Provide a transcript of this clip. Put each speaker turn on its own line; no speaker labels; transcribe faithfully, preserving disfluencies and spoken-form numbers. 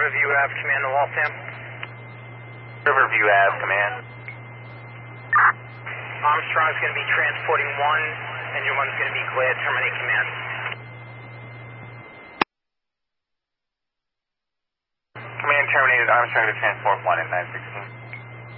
Riverview Ave, command to Waltham.
Riverview Ave, command.
Armstrong's going to be transporting one, engine one's going to be clear, terminate command.
Command terminated, Armstrong to transport one at nine sixteen.